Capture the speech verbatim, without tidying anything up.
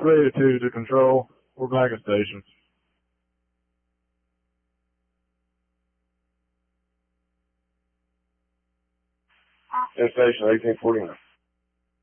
three to two to control. We're back at station. In station eighteen forty-nine.